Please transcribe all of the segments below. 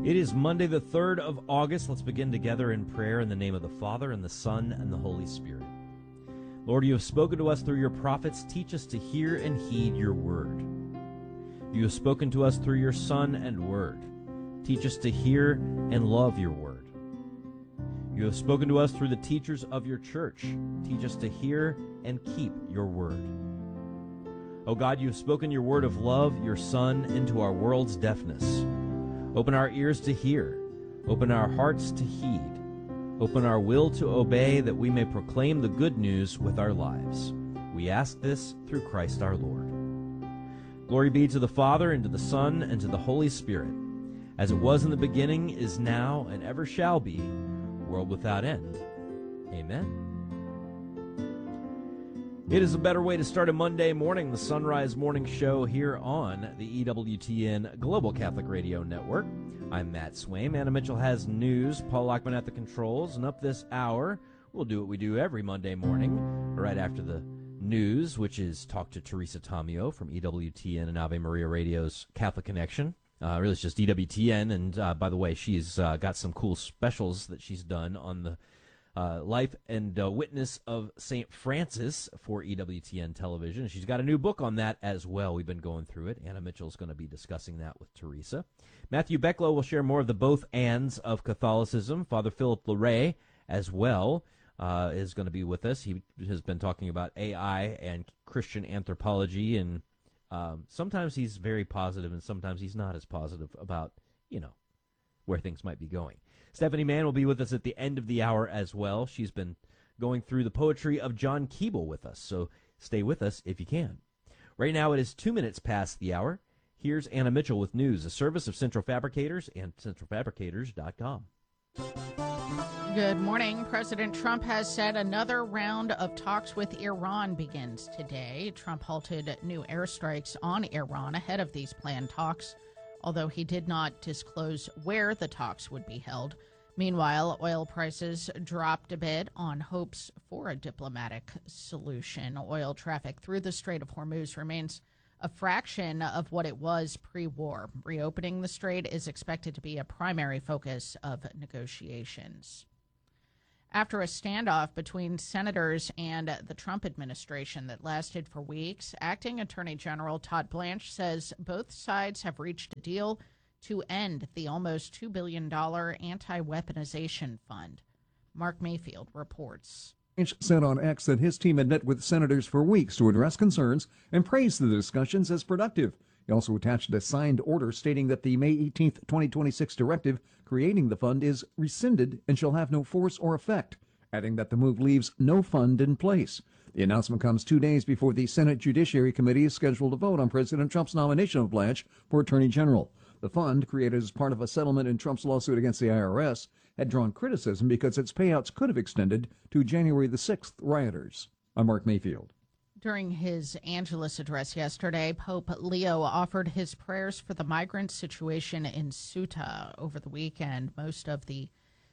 It is Monday, the 3rd of August. Let's begin together in prayer in the name of the Father, and the Son, and the Holy Spirit. Lord, you have spoken to us through your prophets. Teach us to hear and heed your word. You have spoken to us through your Son and word. Teach us to hear and love your word. You have spoken to us through the teachers of your church. Teach us to hear and keep your word. O God, you have spoken your word of love, your Son, into our world's deafness. Open our ears to hear. Open our hearts to heed. Open our will to obey, that we may proclaim the good news with our lives. We ask this through Christ our Lord. Glory be to the Father, and to the Son, and to the Holy Spirit, as it was in the beginning, is now, and ever shall be, world without end. Amen. It is a better way to start a Monday morning, the Sunrise Morning Show here on the EWTN Global Catholic Radio Network. I'm Matt Swaim. Anna Mitchell has news. Paul Lockman at the controls. And up this hour, we'll do what we do every Monday morning, right after the news, which is talk to Teresa Tomeo from EWTN and Ave Maria Radio's Catholic Connection. Really, it's just EWTN. And by the way, she's got some cool specials that she's done on the life and witness of St. Francis for EWTN television. She's got a new book on that as well. We've been going through it. Anna Mitchell's going to be discussing that with Teresa. Matthew Becklow will share more of the both ands of Catholicism. Father Philip Larray as well is going to be with us. He has been talking about AI and Christian anthropology, and sometimes he's very positive and sometimes he's not as positive about, where things might be going. Stephanie Mann will be with us at the end of the hour as well. She's been going through the poetry of John Keble with us, so stay with us if you can. Right now it is 2 minutes past the hour. Here's Anna Mitchell with news, a service of Central Fabricators and centralfabricators.com. Good morning. President Trump has said another round of talks with Iran begins today. Trump halted new airstrikes on Iran ahead of these planned talks, although he did not disclose where the talks would be held. Meanwhile, oil prices dropped a bit on hopes for a diplomatic solution. Oil traffic through the Strait of Hormuz remains a fraction of what it was pre-war. Reopening the strait is expected to be a primary focus of negotiations. After a standoff between senators and the Trump administration that lasted for weeks, Acting Attorney General Todd Blanche says both sides have reached a deal to end the almost $2 billion anti-weaponization fund. Mark Mayfield reports. Blanche said on X that his team had met with senators for weeks to address concerns and praised the discussions as productive. He also attached a signed order stating that the May 18, 2026 directive creating the fund is rescinded and shall have no force or effect, adding that the move leaves no fund in place. The announcement comes 2 days before the Senate Judiciary Committee is scheduled to vote on President Trump's nomination of Blanche for Attorney General. The fund, created as part of a settlement in Trump's lawsuit against the IRS, had drawn criticism because its payouts could have extended to January the 6th rioters. I'm Mark Mayfield. During his Angelus address yesterday, Pope Leo offered his prayers for the migrant situation in Ceuta. Over the weekend, most of the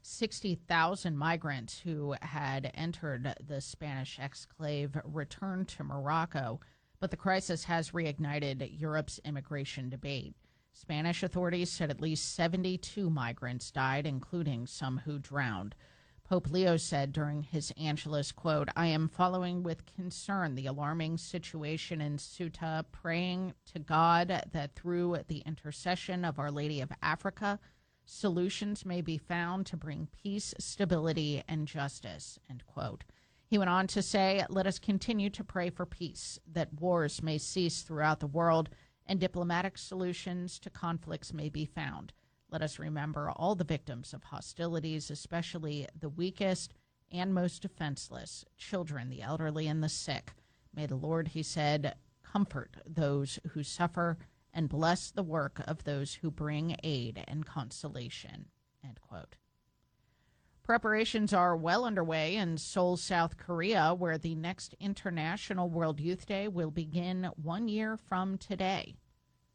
60,000 migrants who had entered the Spanish exclave returned to Morocco, but the crisis has reignited Europe's immigration debate. Spanish authorities said at least 72 migrants died, including some who drowned. Pope Leo said during his Angelus, quote, "I am following with concern the alarming situation in Ceuta, praying to God that through the intercession of Our Lady of Africa, solutions may be found to bring peace, stability, and justice," end quote. He went on to say, "Let us continue to pray for peace, that wars may cease throughout the world, and diplomatic solutions to conflicts may be found. Let us remember all the victims of hostilities, especially the weakest and most defenseless, children, the elderly, and the sick. May the Lord," he said, "comfort those who suffer and bless the work of those who bring aid and consolation," end quote. Preparations are well underway in Seoul, South Korea, where the next International World Youth Day will begin 1 year from today.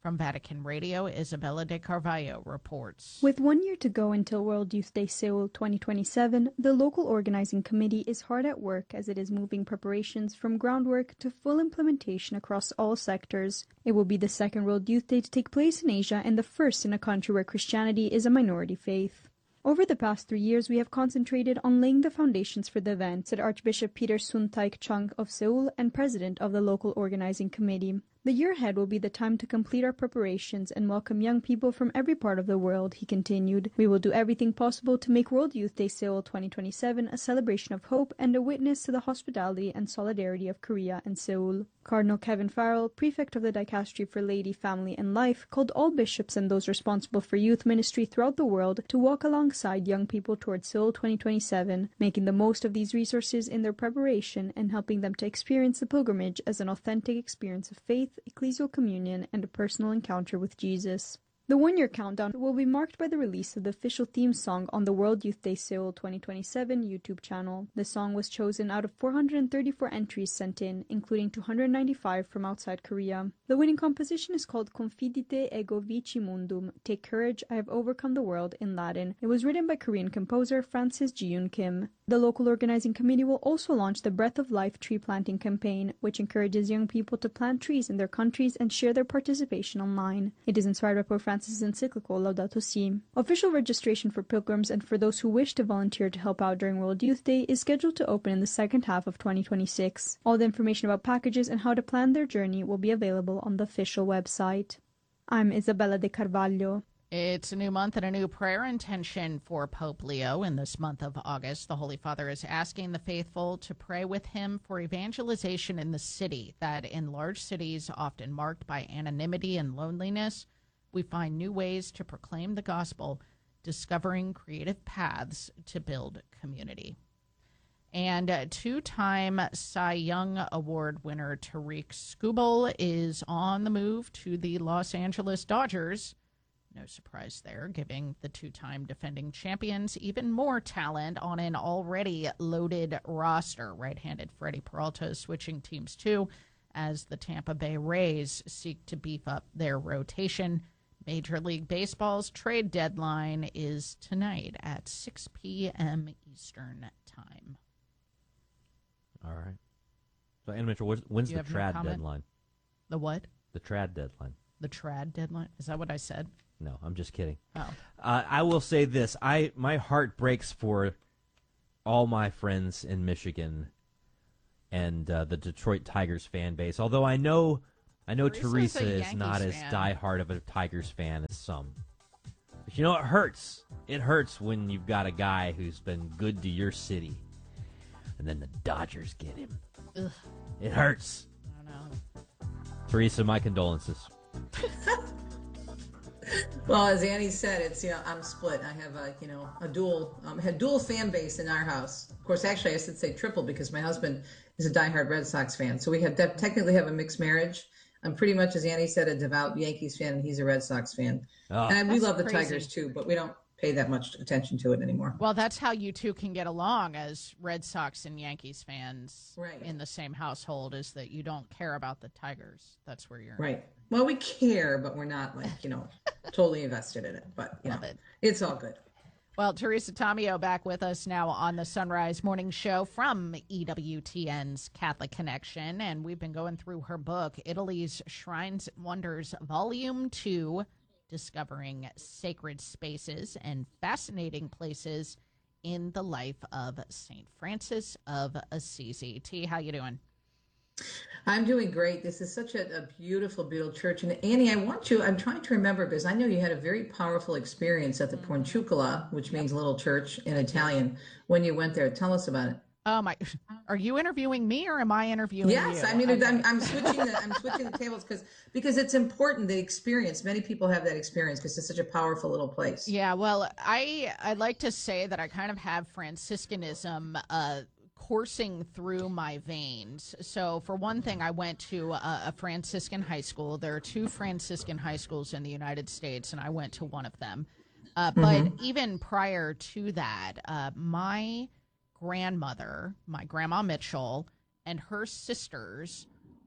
From Vatican Radio, Isabella de Carvalho reports. With 1 year to go until World Youth Day Seoul 2027, the local organizing committee is hard at work as it is moving preparations from groundwork to full implementation across all sectors. It will be the second World Youth Day to take place in Asia and the first in a country where Christianity is a minority faith. Over the past 3 years, we have concentrated on laying the foundations for the event, said Archbishop Peter Sun-taik Chung of Seoul and president of the local organizing committee. The year ahead will be the time to complete our preparations and welcome young people from every part of the world, he continued. We will do everything possible to make World Youth Day Seoul 2027 a celebration of hope and a witness to the hospitality and solidarity of Korea and Seoul. Cardinal Kevin Farrell, prefect of the Dicastery for Laity, Family and Life, called all bishops and those responsible for youth ministry throughout the world to walk alongside young people towards Seoul 2027, making the most of these resources in their preparation and helping them to experience the pilgrimage as an authentic experience of faith, ecclesial communion, and a personal encounter with Jesus. The 1 year countdown will be marked by the release of the official theme song on the World Youth Day Seoul 2027 YouTube channel. The song was chosen out of 434 entries sent in, including 295 from outside Korea. The winning composition is called Confidite ego vici mundum, Take Courage, I Have Overcome the World in Latin. It was written by Korean composer Francis Ji-yoon Kim. The local organizing committee will also launch the Breath of Life tree planting campaign, which encourages young people to plant trees in their countries and share their participation online. It is inspired by Pope Francis' encyclical Laudato Si. Official registration for pilgrims and for those who wish to volunteer to help out during World Youth Day is scheduled to open in the second half of 2026. All the information about packages and how to plan their journey will be available on the official website. I'm Isabella de Carvalho. It's a new month and a new prayer intention for Pope Leo. In this month of August, the Holy Father is asking the faithful to pray with him for evangelization in the city, that in large cities often marked by anonymity and loneliness, we find new ways to proclaim the gospel, discovering creative paths to build community. And two-time Cy Young Award winner Tarik Skubal is on the move to the Los Angeles Dodgers. No surprise there, giving the two-time defending champions even more talent on an already loaded roster. Right-handed Freddie Peralta is switching teams too, as the Tampa Bay Rays seek to beef up their rotation. Major League Baseball's trade deadline is tonight at 6 p.m. Eastern Time. All right. So, Anna Mitchell, when's the trad deadline? The what? The trad deadline. The trad deadline? Is that what I said? No, I'm just kidding. Oh. I will say this. My heart breaks for all my friends in Michigan and the Detroit Tigers fan base. Although I know Teresa is not as diehard of a Tigers fan as some. But you know, it hurts. It hurts when you've got a guy who's been good to your city, and then the Dodgers get him. Ugh. It hurts. I don't know. Teresa, my condolences. Well, as Annie said, it's I'm split. I have a dual fan base in our house. Of course, actually, I should say triple because my husband is a diehard Red Sox fan. So we technically have a mixed marriage. I'm pretty much, as Annie said, a devout Yankees fan, and he's a Red Sox fan. Oh, and we love the Tigers too, but we don't pay that much attention to it anymore. Well, that's how you two can get along as Red Sox and Yankees fans in the same household, is that you don't care about the Tigers. That's where you're right. Well, we care, but we're not totally invested in it. But it's all good. Well, Teresa Tomeo back with us now on the Sunrise Morning Show from EWTN's Catholic Connection. And we've been going through her book, Italy's Shrines and Wonders, Volume 2, Discovering Sacred Spaces and Fascinating Places in the Life of St. Francis of Assisi. T, how you doing? I'm doing great. This is such a beautiful, beautiful church. And Annie, I'm trying to remember, because I know you had a very powerful experience at the Porciuncula, which means little church in Italian, when you went there. Tell us about it. Oh my! Are you interviewing me or am I interviewing you? Yes, I mean, okay. I'm switching the tables because it's important, the experience. Many people have that experience because it's such a powerful little place. Yeah, well, I'd like to say that I kind of have Franciscanism coursing through my veins. So for one thing, I went to a Franciscan high school. There are 2 Franciscan high schools in the United States, and I went to one of them. But even prior to that, my grandmother, my grandma Mitchell, and her sisters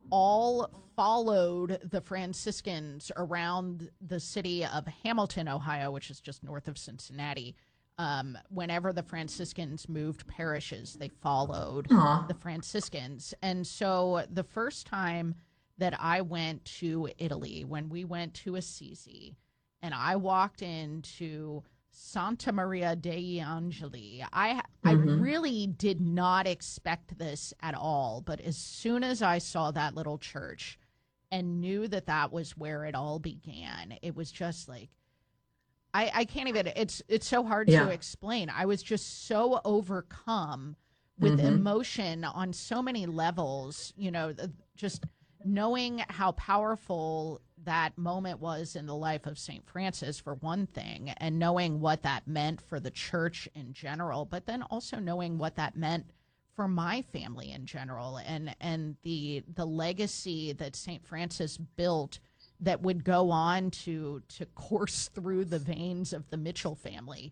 all followed the Franciscans around the city of Hamilton, Ohio, which is just north of Cincinnati. Whenever the Franciscans moved parishes, they followed the Franciscans. And so the first time that I went to Italy, when we went to Assisi, and I walked into Santa Maria degli Angeli, I really did not expect this at all. But as soon as I saw that little church and knew that that was where it all began, it was just like, I can't even, it's so hard to explain. I was just so overcome with emotion on so many levels, you know, just knowing how powerful that moment was in the life of St. Francis, for one thing, and knowing what that meant for the church in general, but then also knowing what that meant for my family in general, and the legacy that St. Francis built that would go on to course through the veins of the Mitchell family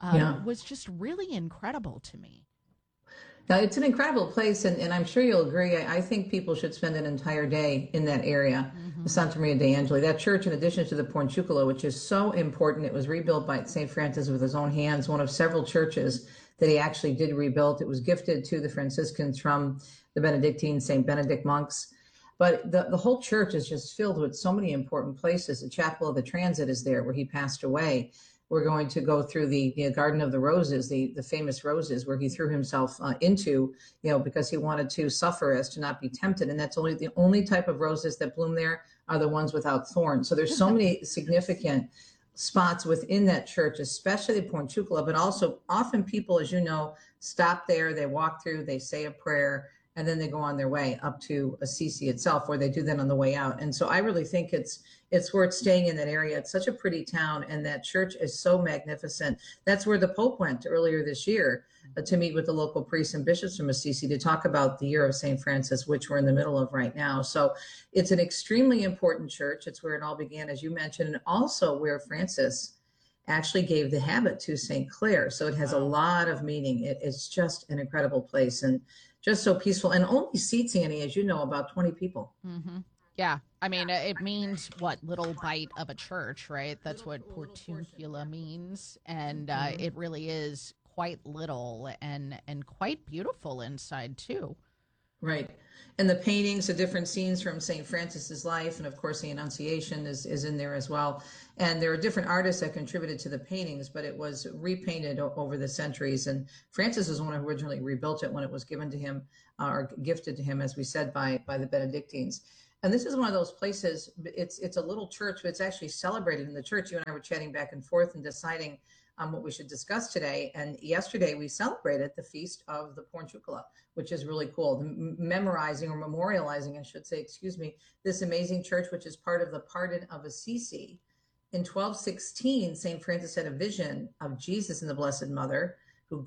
was just really incredible to me. Now, it's an incredible place, and I'm sure you'll agree. I think people should spend an entire day in that area, Santa Maria degli Angeli. That church, in addition to the Portiuncolo, which is so important, it was rebuilt by St. Francis with his own hands, one of several churches that he actually did rebuild. It was gifted to the Franciscans from the Benedictine St. Benedict monks. But the whole church is just filled with so many important places. The Chapel of the Transit is there, where he passed away. We're going to go through the Garden of the Roses, the famous roses, where he threw himself into, because he wanted to suffer as to not be tempted. And that's the only type of roses that bloom there are the ones without thorns. So there's so many significant spots within that church, especially the Portiuncolo, but also often people, as you know, stop there, they walk through, they say a prayer, and then they go on their way up to Assisi itself, or they do that on the way out. And so I really think it's worth staying in that area. It's such a pretty town, and that church is so magnificent. That's where the Pope went earlier this year to meet with the local priests and bishops from Assisi to talk about the year of St. Francis, which we're in the middle of right now. So it's an extremely important church. It's where it all began, as you mentioned, and also where Francis actually gave the habit to St. Clare. So it has a lot of meaning. It's just an incredible place, and just so peaceful, and only seats, Annie, as you know, about 20 people. Yeah. I mean, it means what? Little bite of a church, right? That's what Portiuncula means. And it really is quite little and quite beautiful inside, too. Right. And the paintings, the different scenes from St. Francis's life, and of course the Annunciation is in there as well. And there are different artists that contributed to the paintings, but it was repainted over the centuries. And Francis is the one who originally rebuilt it when it was given to him, or gifted to him, as we said, by the Benedictines. And this is one of those places, it's a little church, but it's actually celebrated in the church. You and I were chatting back and forth and deciding what we should discuss today. And yesterday we celebrated the feast of the Portiuncula, which is really cool. Memorizing, or memorializing, I should say, this amazing church, which is part of the Pardon of Assisi. In 1216, St. Francis had a vision of Jesus and the Blessed Mother, who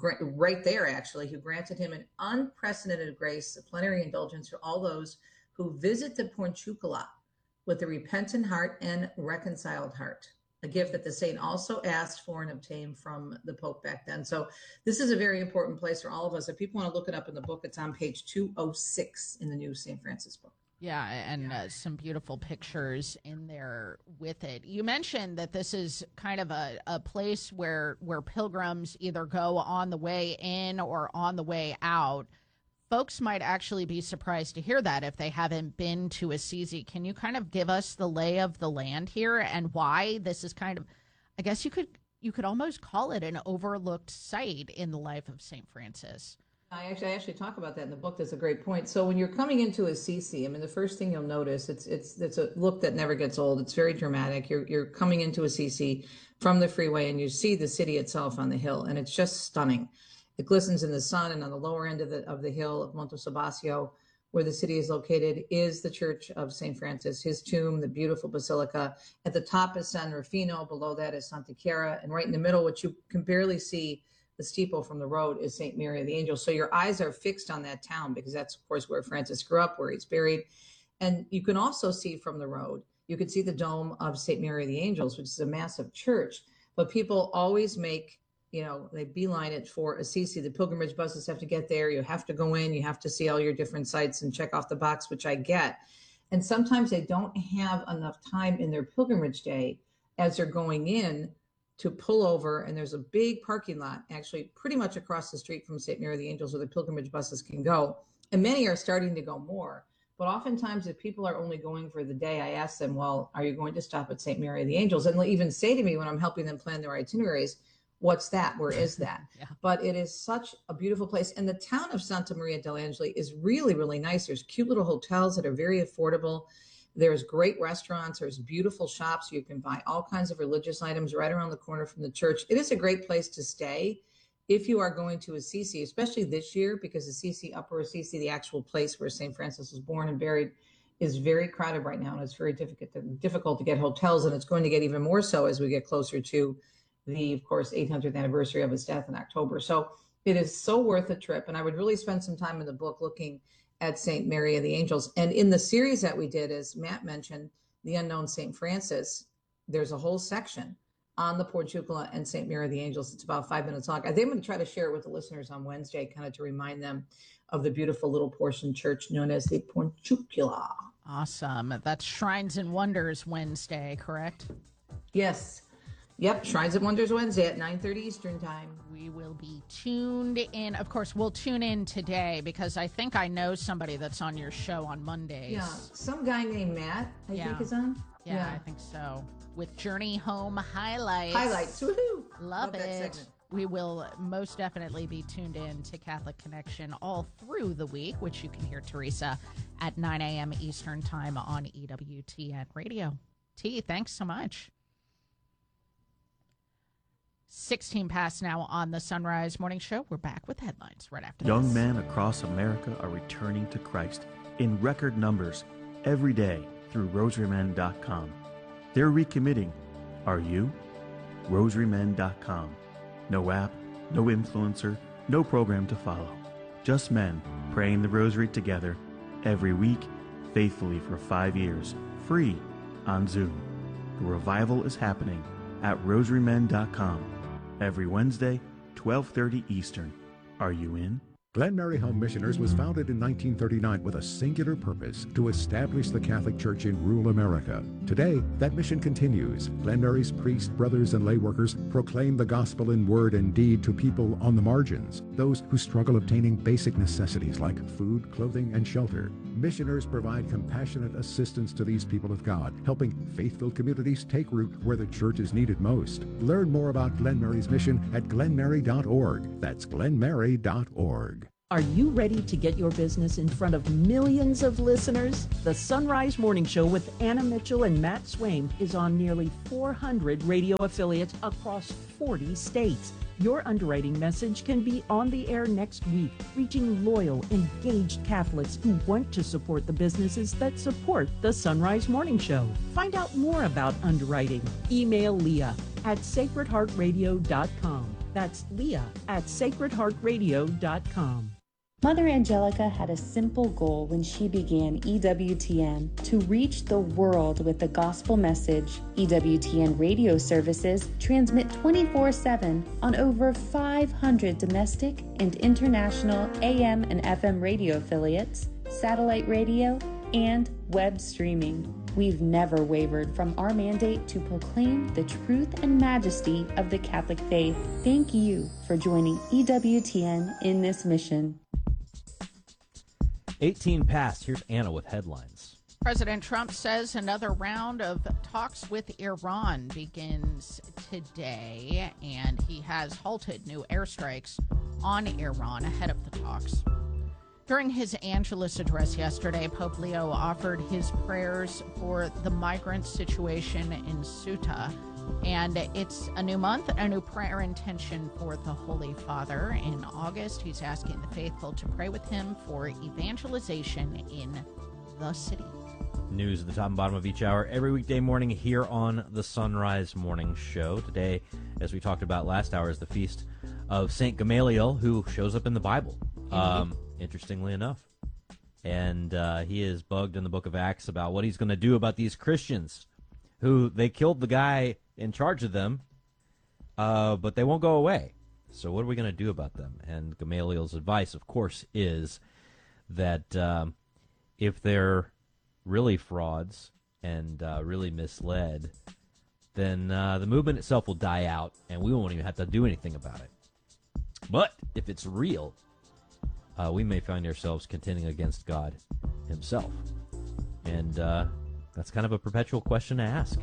granted him an unprecedented grace, a plenary indulgence for all those who visit the Portiuncula with a repentant heart and reconciled heart. A gift that the saint also asked for and obtained from the Pope back then. So this is a very important place for all of us. If people want to look it up in the book, it's on page 206 in the new St. Francis book. Yeah, and some beautiful pictures in there with it. You mentioned that this is kind of a place where pilgrims either go on the way in or on the way out. Folks might actually be surprised to hear that if they haven't been to Assisi. Can you kind of give us the lay of the land here and why this is kind of, I guess you could almost call it an overlooked site in the life of St. Francis? I actually talk about that in the book. That's a great point. So when you're coming into Assisi, I mean, the first thing you'll notice, it's a look that never gets old. It's very dramatic. You're coming into Assisi from the freeway, and you see the city itself on the hill, and it's just stunning. It glistens in the sun, and on the lower end of the hill of Monte Sabasio, where the city is located, is the Church of St. Francis, his tomb, the beautiful basilica. At the top is San Rufino, below that is Santa Chiara, and right in the middle, which you can barely see the steeple from the road, is St. Mary of the Angels. So your eyes are fixed on that town, because that's, of course, where Francis grew up, where he's buried. And you can also see from the road, you can see the dome of St. Mary of the Angels, which is a massive church. But people always make they beeline it for Assisi. The pilgrimage buses have to get there. You have to go in. You have to see all your different sites and check off the box, which I get. And sometimes they don't have enough time in their pilgrimage day as they're going in to pull over. And there's a big parking lot, actually pretty much across the street from St. Mary of the Angels, where the pilgrimage buses can go. And many are starting to go more. But oftentimes, if people are only going for the day, I ask them, well, are you going to stop at St. Mary of the Angels? And they'll even say to me when I'm helping them plan their itineraries, what's that? Where is that? Yeah. But it is such a beautiful place. And the town of Santa Maria dell'Angeli is really, really nice. There's cute little hotels that are very affordable. There's great restaurants. There's beautiful shops. You can buy all kinds of religious items right around the corner from the church. It is a great place to stay if you are going to Assisi, especially this year, because Assisi, Upper Assisi, the actual place where St. Francis was born and buried, is very crowded right now. And it's very difficult to get hotels. And it's going to get even more so as we get closer to the, of course, 800th anniversary of his death in October. So it is so worth a trip. And I would really spend some time in the book looking at St. Mary of the Angels. And in the series that we did, as Matt mentioned, The Unknown St. Francis, there's a whole section on the Portiuncula and St. Mary of the Angels. It's about 5 minutes long. I think I'm going to try to share it with the listeners on Wednesday, kind of to remind them of the beautiful little portion church known as the Portiuncula. Awesome. That's Shrines and Wonders Wednesday, correct? Yes. Yep, Shrines and Wonders Wednesday at 9:30 Eastern Time. We will be tuned in. Of course, we'll tune in today because I think I know somebody that's on your show on Mondays. Yeah, some guy named Matt, I think is on. Yeah, I think so. With Journey Home Highlights. Woohoo! Love that it. segment. We will most definitely be tuned in to Catholic Connection all through the week, which you can hear Teresa at 9 a.m. Eastern Time on EWTN Radio. T, thanks so much. 16 past now on the Sunrise Morning Show. We're back with headlines right after this. Young men across America are returning to Christ in record numbers every day through rosarymen.com. They're recommitting. Are you? rosarymen.com. No app, no influencer, no program to follow. Just men praying the rosary together every week, faithfully for 5 years, free on Zoom. The revival is happening at rosarymen.com. Every Wednesday, 12:30 Eastern. Are you in? Glen Mary Home Missioners was founded in 1939 with a singular purpose: to establish the Catholic Church in rural America. Today, that mission continues. Glen Mary's priests, brothers, and lay workers proclaim the gospel in word and deed to people on the margins, those who struggle obtaining basic necessities like food, clothing, and shelter. Missioners provide compassionate assistance to these people of God, helping faith-filled communities take root where the church is needed most. Learn more about Glen Mary's mission at glenmary.org. That's glenmary.org. Are you ready to get your business in front of millions of listeners? The Sunrise Morning Show with Anna Mitchell and Matt Swaim is on nearly 400 radio affiliates across 40 states. Your underwriting message can be on the air next week, reaching loyal, engaged Catholics who want to support the businesses that support the Sunrise Morning Show. Find out more about underwriting. Email Leah at sacredheartradio.com. That's Leah at sacredheartradio.com. Mother Angelica had a simple goal when she began EWTN: to reach the world with the gospel message. EWTN radio services transmit 24/7 on over 500 domestic and international AM and FM radio affiliates, satellite radio, and web streaming. We've never wavered from our mandate to proclaim the truth and majesty of the Catholic faith. Thank you for joining EWTN in this mission. 18 past. Here's Anna with headlines. President Trump says another round of talks with Iran begins today, and he has halted new airstrikes on Iran ahead of the talks. During his Angelus address yesterday, Pope Leo offered his prayers for the migrant situation in Ceuta. And it's a new month, a new prayer intention for the Holy Father. In August, he's asking the faithful to pray with him for evangelization in the city. News at the top and bottom of each hour every weekday morning here on the Sunrise Morning Show. Today, as we talked about last hour, is the feast of St. Gamaliel, who shows up in the Bible, interestingly enough. And he is bugged in the book of Acts about what he's going to do about these Christians who they killed the guy in charge of them, but they won't go away. So what are we going to do about them? And Gamaliel's advice, of course, is that if they're really frauds and really misled, then the movement itself will die out, and we won't even have to do anything about it. But if it's real, we may find ourselves contending against God himself. And that's kind of a perpetual question to ask.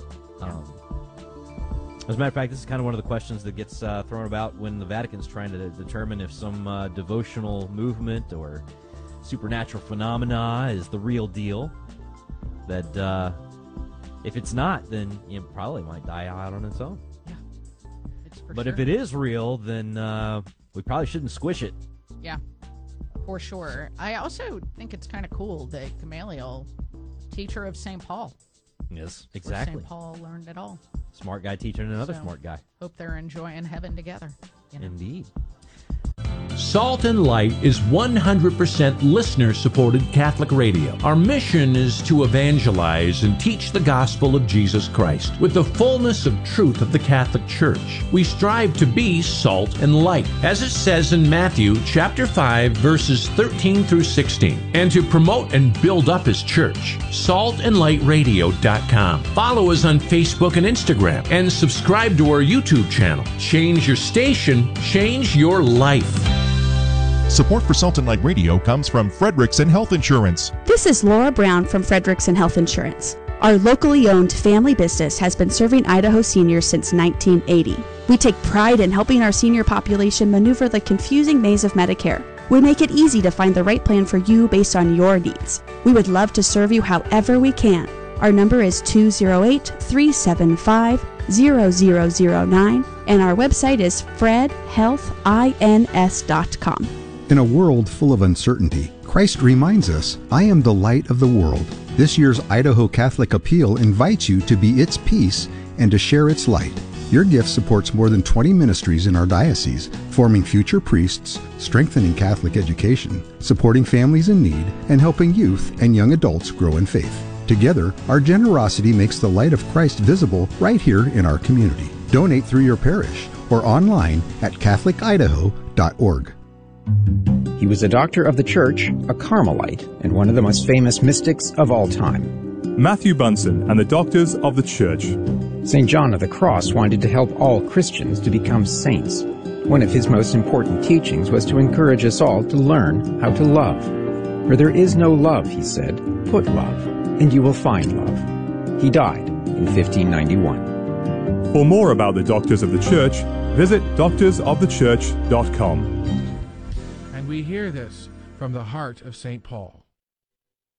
As a matter of fact, this is kind of one of the questions that gets thrown about when the Vatican's trying to determine if some devotional movement or supernatural phenomena is the real deal. That if it's not, then it probably might die out on its own. Yeah, it's for But sure. if it is real, then we probably shouldn't squish it. Yeah, for sure. I also think it's kind of cool that Gamaliel, teacher of St. Paul. Yes, Where exactly. St. Paul learned it all. Smart guy teaching another So, smart guy. Hope they're enjoying heaven together. You know? Indeed. Salt and Light is 100% listener-supported Catholic radio. Our mission is to evangelize and teach the gospel of Jesus Christ with the fullness of truth of the Catholic Church. We strive to be salt and light, as it says in Matthew chapter 5, verses 13 through 16, and to promote and build up His church. saltandlightradio.com. Follow us on Facebook and Instagram, and subscribe to our YouTube channel. Change your station, change your life. Support for Salt and Light Radio comes from Frederickson Health Insurance. This is Laura Brown from Frederickson Health Insurance. Our locally owned family business has been serving Idaho seniors since 1980. We take pride in helping our senior population maneuver the confusing maze of Medicare. We make it easy to find the right plan for you based on your needs. We would love to serve you however we can. Our number is 208-375-0009, and our website is fredhealthins.com. In a world full of uncertainty, Christ reminds us, "I am the light of the world." This year's Idaho Catholic Appeal invites you to be its peace and to share its light. Your gift supports more than 20 ministries in our diocese, forming future priests, strengthening Catholic education, supporting families in need, and helping youth and young adults grow in faith. Together, our generosity makes the light of Christ visible right here in our community. Donate through your parish or online at catholicidaho.org. He was a doctor of the church, a Carmelite, and one of the most famous mystics of all time. Matthew Bunson and the Doctors of the Church. St. John of the Cross wanted to help all Christians to become saints. One of his most important teachings was to encourage us all to learn how to love. Where there is no love, he said, put love, and you will find love. He died in 1591. For more about the Doctors of the Church, visit doctorsofthechurch.com. And we hear this from the heart of St. Paul.